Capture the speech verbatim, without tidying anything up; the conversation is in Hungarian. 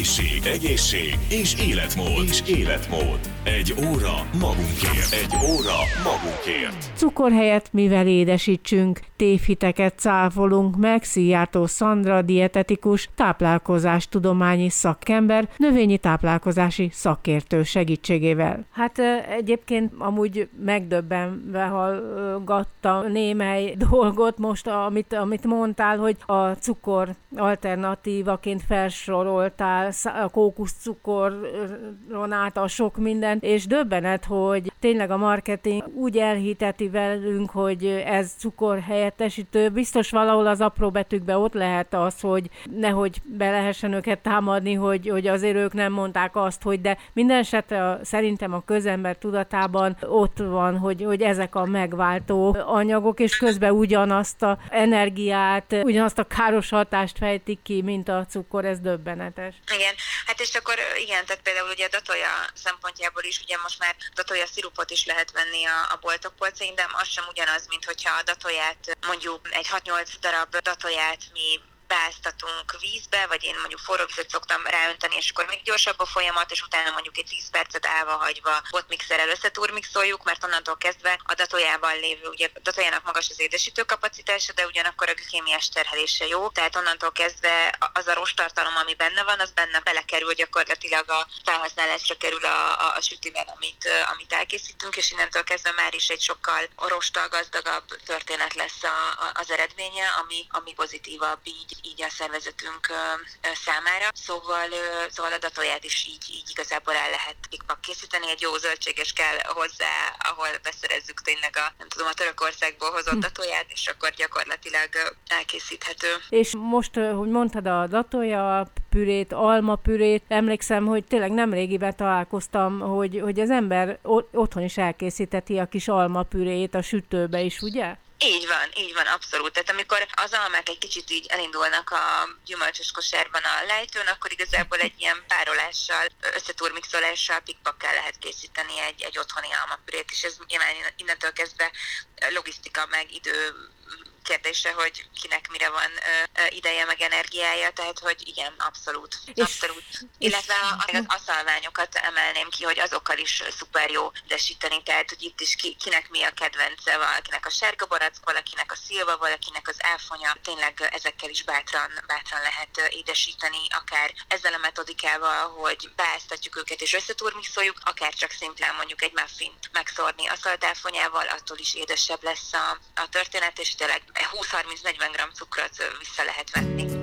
Egészség, egészség és életmód. És életmód. Egy óra magunkért. Egy óra magunkért. Cukor helyett mivel édesítsünk? Tévhiteket cáfolunk meg. Szijjártó Szandra, dietetikus, táplálkozástudományi szakember, növényi táplálkozási szakértő segítségével. Hát egyébként amúgy megdöbbenve hallgattam némely dolgot most, amit, amit mondtál, hogy a cukor alternatívaként felsoroltál, a kókuszcukoron át a sok mindent, és döbbenet, hogy tényleg a marketing úgy elhiteti velünk, hogy ez cukor helyettesítő. Biztos valahol az apró betűkben ott lehet az, hogy nehogy be lehessen őket támadni, hogy, hogy azért ők nem mondták azt, hogy de minden esetre szerintem a közember tudatában ott van, hogy, hogy ezek a megváltó anyagok, és közben ugyanazt a energiát, ugyanazt a káros hatást fejtik ki, mint a cukor, ez döbbenetes. Igen, hát és akkor igen, tehát például ugye a datója szempontjából is, ugye most már datója szirupot is lehet venni a, a boltok polcain, de az sem ugyanaz, mint hogyha a datóját, mondjuk egy hat-nyolc darab datóját mi beáztatunk vízbe, vagy én mondjuk forró vizet szoktam ráönteni, és akkor még gyorsabb a folyamat, és utána mondjuk egy tíz percet állva hagyva botmixerrel összetúrmixoljuk, mert onnantól kezdve a datójában lévő, ugye a datójának magas az édesítő kapacitása, de ugyanakkor a glikémiás terhelése jó, tehát onnantól kezdve az a rosttartalom, ami benne van, az benne belekerül gyakorlatilag a felhasználásra kerül a, a, a sütiben, amit, amit elkészítünk, és innentől kezdve már is egy sokkal rosttal gazdagabb történet lesz a, a, az eredménye, ami, ami pozitívabb így így a szervezetünk számára. Szóval, szóval a datóját is így, így igazából el lehet pikpak készíteni. Egy jó zöldséges kell hozzá, ahol beszerezzük tényleg a, nem tudom, a Törökországból hozott datóját, és akkor gyakorlatilag elkészíthető. És most, hogy mondtad a datója pürét, almapürét, emlékszem, hogy tényleg nemrégiben találkoztam, hogy, hogy az ember otthon is elkészíteti a kis almapürét a sütőbe is, ugye? Így van, így van, abszolút. Tehát amikor az almák egy kicsit így elindulnak a gyümölcsös kosárban a lejtőn, akkor igazából egy ilyen párolással, összetúrmixolással, pikpakkel lehet készíteni egy, egy otthoni almapürét, és ez nyilván innentől kezdve logisztika meg idő kérdése, hogy kinek mire van ö, ö, ideje, meg energiája, tehát hogy igen, abszolút. És, abszolút. Illetve és, a, a szalványokat emelném ki, hogy azokkal is szuper jó édesíteni, tehát hogy itt is ki, kinek mi a kedvence, valakinek a sárga barack, valakinek a szilva, valakinek az áfonya, tényleg ezekkel is bátran, bátran lehet édesíteni, akár ezzel a metodikával, hogy beáztatjuk őket és összetúrmixoljuk, akár csak szimplán mondjuk egy muffint megszórni aszaltáfonyával, attól is édesebb lesz a, a történet, és tényleg húsz-harminc-negyven gramm cukrot vissza lehet venni.